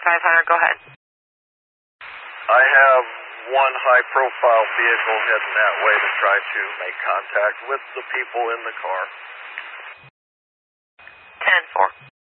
2500, go ahead. I have one high-profile vehicle heading that way to try to make contact with the people in the car. 10-4.